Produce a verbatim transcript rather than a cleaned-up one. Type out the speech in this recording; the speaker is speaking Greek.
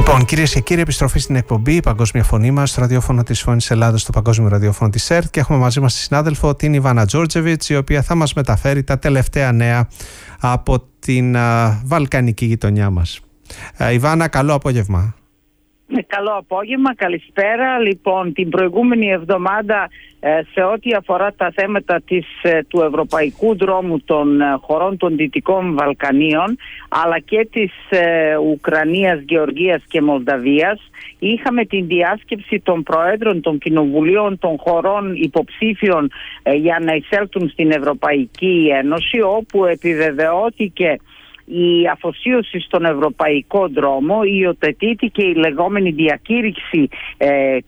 Λοιπόν, κυρίες και κύριοι, επιστροφή στην εκπομπή «Η Παγκόσμια Φωνή μας», στο ραδιόφωνο της Φωνής Ελλάδος, στο Παγκόσμιο Ραδιόφωνο της ΕΡΤ, και έχουμε μαζί μας τη συνάδελφο την Ιβάνα Τζόρτζεβιτς, η οποία θα μας μεταφέρει τα τελευταία νέα από την α, βαλκανική γειτονιά μας. Α, Ιβάνα, καλό απόγευμα. Καλό απόγευμα, καλησπέρα. Λοιπόν, την προηγούμενη εβδομάδα σε ό,τι αφορά τα θέματα της, του ευρωπαϊκού δρόμου των χωρών των Δυτικών Βαλκανίων, αλλά και της ε, Ουκρανίας, Γεωργίας και Μολδαβίας, είχαμε την διάσκεψη των προέδρων των κοινοβουλίων των χωρών υποψήφιων ε, για να εισέλθουν στην Ευρωπαϊκή Ένωση, όπου επιβεβαιώθηκε η αφοσίωση στον ευρωπαϊκό δρόμο, υιοθετήθηκε η λεγόμενη διακήρυξη ε,